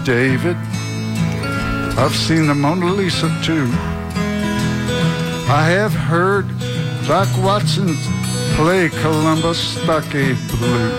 David, I've seen the Mona Lisa too. I have heard Doc Watson play Columbus Stockade Blues.